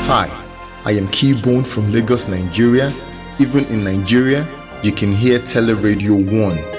Hi, I am Keybone from Lagos, Nigeria. Even in Nigeria, you can hear Teleradio 1.